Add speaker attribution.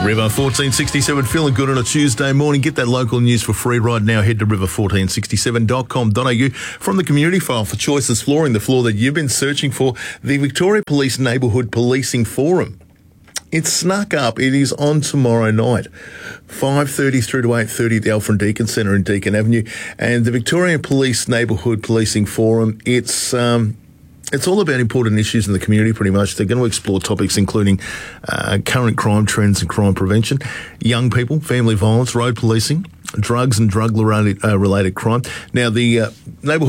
Speaker 1: River 1467, feeling good on a Tuesday morning. Get that local news for free right now. Head to river1467.com.au. From the community file for Choices Flooring, the floor that you've been searching for, the Victoria Police Neighbourhood Policing Forum. It's snuck up. It is on tomorrow night, 5:30 through to 8:30 at the Alfred Deakin Centre in Deakin Avenue. And the Victorian Police Neighbourhood Policing Forum, it's all about important issues in the community, pretty much. They're going to explore topics including current crime trends and crime prevention, young people, family violence, road policing, drugs and drug-related crime. Now, the neighbourhood